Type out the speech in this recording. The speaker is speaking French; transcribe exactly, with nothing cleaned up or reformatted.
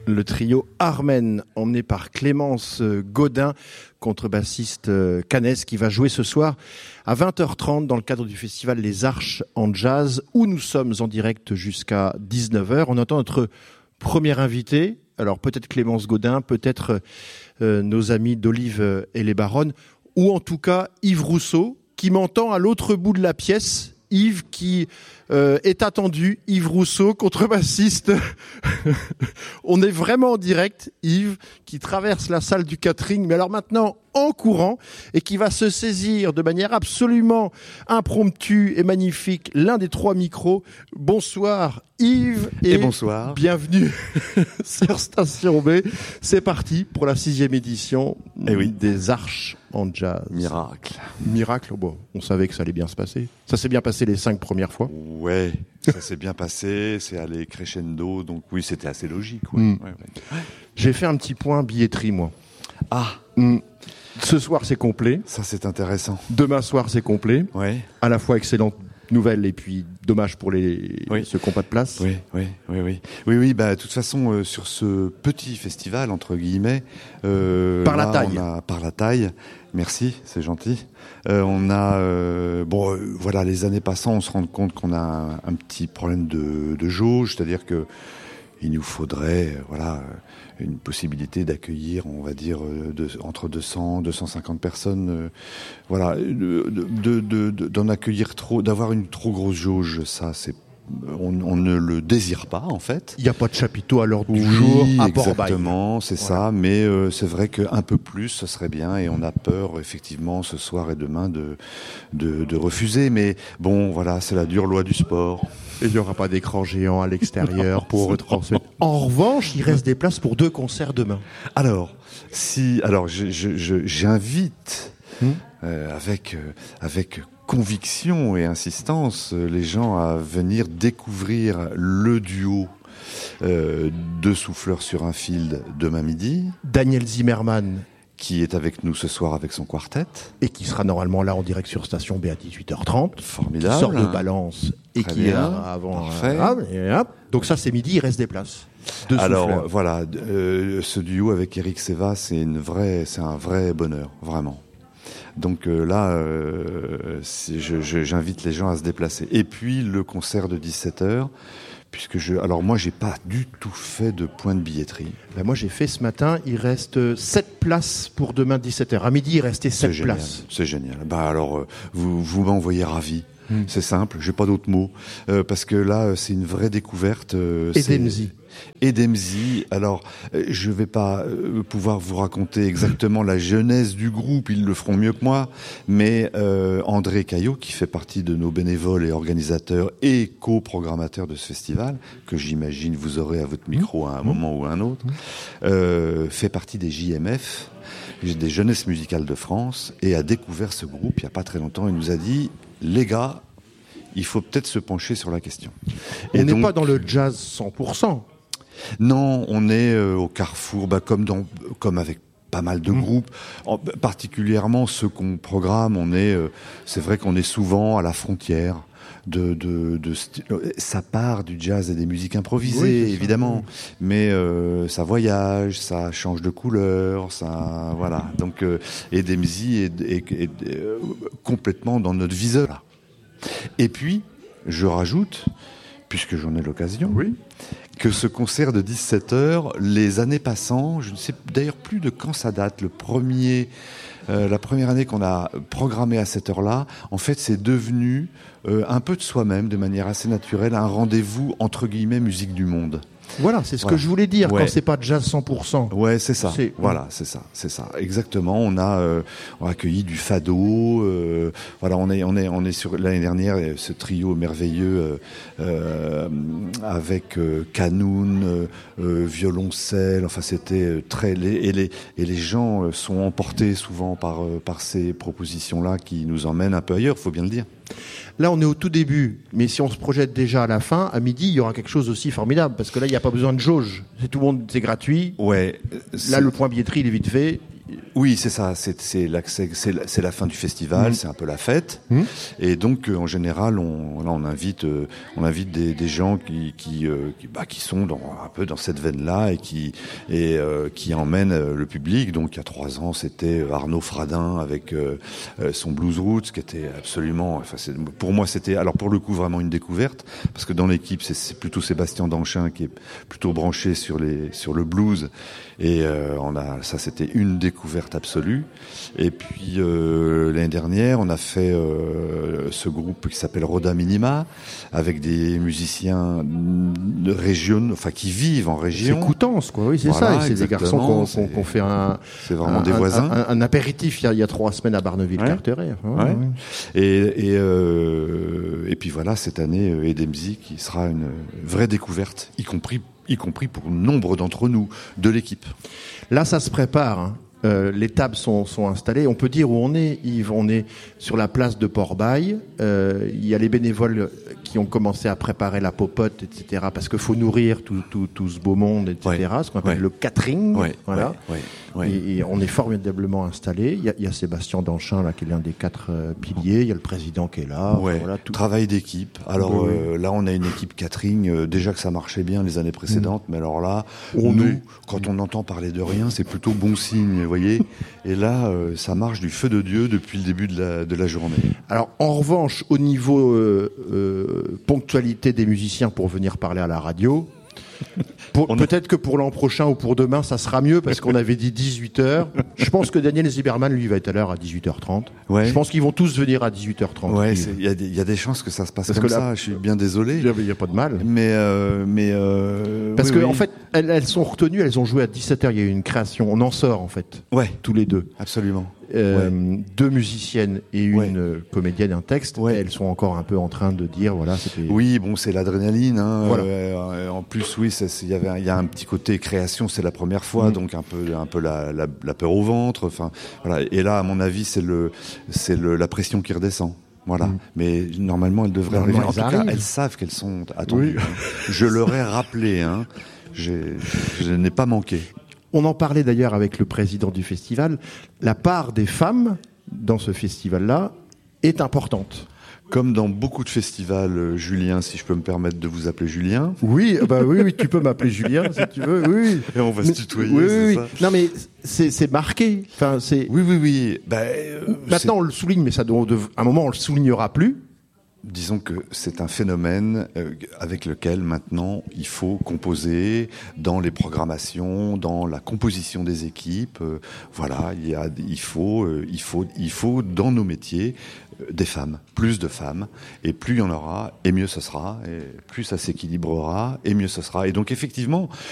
Le trio Armen, emmené par Clémence Gaudin, contrebassiste cannaise, qui va jouer ce soir à vingt heures trente dans le cadre du festival Les Arches en Jazz, où nous sommes en direct jusqu'à dix-neuf heures. On entend notre premier invité, alors peut-être Clémence Gaudin, peut-être euh, nos amis d'Olive et les Baronnes, ou en tout cas Yves Rousseau, qui m'entend à l'autre bout de la pièce. Yves qui euh, est attendu, Yves Rousseau, contrebassiste. On est vraiment en direct, Yves, qui traverse la salle du catering, mais alors maintenant en courant, et qui va se saisir de manière absolument impromptue et magnifique l'un des trois micros. Bonsoir Yves. Et, et bonsoir. Bienvenue sur Station B. C'est parti pour la sixième édition et oui. des Arches en Jazz. Miracle. Miracle, bon, on savait que ça allait bien se passer. Ça s'est bien passé les cinq premières fois. Ouais, ça s'est bien passé, c'est allé crescendo, donc oui, c'était assez logique. Ouais. Mm. Ouais, ouais. J'ai fait un petit point billetterie, moi. Ah mm. Ce soir, c'est complet. Ça, c'est intéressant. Demain soir, c'est complet. Ouais. À la fois excellente nouvelle et puis dommage pour les oui. ceux qui n'ont pas de place. Oui, oui, oui, oui, oui, oui. Bah, de toute façon, euh, sur ce petit festival entre guillemets, euh, par là, la taille, on a, par la taille. Merci, c'est gentil. Euh, on a, euh, bon, euh, voilà, les années passant, on se rend compte qu'on a un, un petit problème de, de jauge, c'est-à-dire que il nous faudrait, euh, voilà, une possibilité d'accueillir, on va dire, de, entre deux cents, deux cent cinquante personnes, euh, voilà, de, de, de, de, d'en accueillir trop, d'avoir une trop grosse jauge, ça, c'est, on, on ne le désire pas, en fait. Il n'y a pas de chapiteau à l'ordre du oui, jour à exactement, c'est voilà. ça, mais euh, c'est vrai qu'un peu plus, ce serait bien, et on a peur, effectivement, ce soir et demain, de, de, de refuser, mais bon, voilà, c'est la dure loi du sport. Et il n'y aura pas d'écran géant à l'extérieur pour retransmettre. En revanche, il reste des places pour deux concerts demain. Alors, si, alors, je, je, je, j'invite hmm. euh, avec euh, avec conviction et insistance euh, les gens à venir découvrir le duo euh, de souffleurs sur un fil demain midi. Daniel Zimmerman, qui est avec nous ce soir avec son quartet. Et qui sera normalement là en direct sur Station B à dix-huit heures trente. Formidable. Qui sort de Balance et Très qui bien. est là avant. Parfait. Euh, donc ça, c'est midi, il reste des places. Deux Alors souffleurs. voilà, euh, ce duo avec Eric Seva, c'est une vraie, c'est un vrai bonheur, vraiment. Donc euh, là, euh, je, je, j'invite les gens à se déplacer. Et puis le concert de dix-sept heures. Puisque je, alors moi j'ai pas du tout fait de point de billetterie. Ben moi j'ai fait ce matin, il reste sept places pour demain dix-sept heures. À midi il restait sept c'est places. Génial, c'est génial. Bah alors euh, vous vous m'envoyez ravi. Mmh. C'est simple, j'ai pas d'autres mots euh, parce que là c'est une vraie découverte. Euh, Et Demzi. Et Demzi. Alors euh, je vais pas euh, pouvoir vous raconter exactement la genèse du groupe, ils le feront mieux que moi. Mais euh, André Caillot, qui fait partie de nos bénévoles et organisateurs et co-programmateurs de ce festival, que j'imagine vous aurez à votre micro à un mmh. moment ou à un autre, euh, fait partie des J M F, des Jeunesses musicales de France, et a découvert ce groupe il y a pas très longtemps. Il nous a dit: les gars, il faut peut-être se pencher sur la question. Et on n'est pas dans le jazz cent pour cent. Non, on est euh, au carrefour, bah, comme, dans, comme avec pas mal de mmh. groupes, en, particulièrement ceux qu'on programme. On est, euh, c'est vrai qu'on est souvent à la frontière. De, de, de, de, ça part du jazz et des musiques improvisées, oui, évidemment, ça, oui. mais euh, ça voyage, ça change de couleur, ça, voilà. Donc, euh, et Demzi est, est, est, est euh, complètement dans notre viseur. Là. Et puis, je rajoute, puisque j'en ai l'occasion, oui. que ce concert de dix-sept heures, les années passant, je ne sais d'ailleurs plus de quand ça date, le premier. Euh, la première année qu'on a programmé à cette heure-là, en fait, c'est devenu euh, un peu de soi-même, de manière assez naturelle, un rendez-vous entre guillemets musique du monde. Voilà, c'est ce voilà. que je voulais dire ouais. quand c'est pas jazz cent pour cent. Ouais, c'est ça. C'est... Voilà, c'est ça, c'est ça. Exactement. On a, euh, on a accueilli du fado. Euh, voilà, on est, on est, on est sur l'année dernière ce trio merveilleux euh, euh, avec euh, canoun, euh, euh, violoncelle. Enfin, c'était très les, et les et les gens sont emportés souvent par euh, par ces propositions-là qui nous emmènent un peu ailleurs. Faut bien le dire. Là, on est au tout début, mais si on se projette déjà à la fin, à midi, il y aura quelque chose aussi formidable, parce que là, il n'y a pas besoin de jauge. C'est tout le monde, c'est gratuit. Ouais. C'est... Là, le point billetterie, il est vite fait. Oui, c'est ça. C'est, c'est, la, c'est, c'est, la, c'est la fin du festival, mmh. c'est un peu la fête. Mmh. Et donc, euh, en général, on, là, on invite, euh, on invite des, des gens qui, qui, euh, qui, bah, qui sont dans, un peu dans cette veine-là et qui, et, euh, qui emmènent euh, le public. Donc, il y a trois ans, c'était Arnaud Fradin avec euh, son Blues Roots, qui était absolument, enfin, c'est, pour moi, c'était, alors pour le coup, vraiment une découverte, parce que dans l'équipe, c'est, c'est plutôt Sébastien Danchin qui est plutôt branché sur les, sur le blues. Et euh, on a, ça, c'était une découverte absolue. Et puis euh, l'année dernière, on a fait euh, ce groupe qui s'appelle Roda Minima, avec des musiciens de région, enfin qui vivent en région. C'est Coutances, quoi. Oui, c'est voilà, ça. Et c'est des garçons qui ont fait un, c'est vraiment un, des voisins. Un, un, un apéritif il y, a, il y a trois semaines à Barneville-Carteret. Ouais. Ouais. Ouais. Ouais. Et et, euh, et puis voilà, cette année, Edemzi qui sera une vraie découverte, y compris. y compris pour nombre d'entre nous, de l'équipe. Là, ça se prépare. Hein. Euh, les tables sont, sont installées. On peut dire où on est, Yves. On est sur la place de Port-Bail. Euh, il y a les bénévoles qui ont commencé à préparer la popote, et cetera. Parce qu'il faut nourrir tout, tout, tout ce beau monde, et cetera. Ouais. Ce qu'on appelle ouais. le catering. Ouais. Voilà. Ouais. Ouais. Ouais. Et, et on est formidablement installé. Il y a, il y a Sébastien Danchin là, qui est l'un des quatre euh, piliers. Il y a le président qui est là. Ouais. Voilà, tout. Travail d'équipe. Alors oui, euh, oui. là, on a une équipe catering. Euh, déjà que ça marchait bien les années précédentes, mmh. mais alors là, on nous, est... quand on entend parler de rien, c'est plutôt bon signe, vous voyez. Et là, euh, ça marche du feu de Dieu depuis le début de la, de la journée. Alors, en revanche, au niveau euh, euh, ponctualité des musiciens pour venir parler à la radio. Pour, peut-être que pour l'an prochain ou pour demain, ça sera mieux parce qu'on avait dit dix-huit heures. Je pense que Daniel Zimmerman, lui, va être à l'heure à dix-huit heures trente. Ouais. Je pense qu'ils vont tous venir à dix-huit heures trente. Ouais, il y, y a des chances que ça se passe parce comme là, ça. Je suis bien désolé. Il n'y a pas de mal. Mais, euh, mais euh, parce oui, que oui. en fait, elles, elles sont retenues. Elles ont joué à dix-sept heures. Il y a eu une création. On en sort en fait. Ouais. Tous les deux. Absolument. Euh, ouais. Deux musiciennes et une ouais. comédienne, un texte. Ouais. Elles sont encore un peu en train de dire voilà. C'était... Oui, bon, c'est l'adrénaline. Hein. Voilà. Euh, en plus, oui, il y avait, il y a un petit côté création. C'est la première fois, mmh. donc un peu, un peu la, la, la peur au ventre. Enfin, voilà. Et là, à mon avis, c'est le, c'est le, la pression qui redescend. Voilà. Mmh. Mais normalement, elles devraient arriver. En tout cas, elles savent qu'elles sont attendues. Oui. Je leur ai rappelé. Hein. J'ai, je n'ai pas manqué. On en parlait d'ailleurs avec le président du festival. La part des femmes dans ce festival-là est importante. Comme dans beaucoup de festivals, euh, Julien, si je peux me permettre de vous appeler Julien. Oui, bah oui, oui, tu peux m'appeler Julien si tu veux. Oui. Et on va mais, se tutoyer. Oui, c'est oui. Ça Non, mais c'est, c'est marqué. Enfin, c'est. Oui, oui, oui. Bah, euh, Maintenant, c'est... on le souligne, mais ça doit, à un moment, on le soulignera plus. Disons que c'est un phénomène euh, avec lequel maintenant il faut composer dans les programmations, dans la composition des équipes. Euh, voilà, il y a, il faut, euh, il faut, il faut dans nos métiers euh, des femmes, plus de femmes, et plus il y en aura, et mieux ce sera, et plus ça s'équilibrera, et mieux ce sera. Et donc effectivement,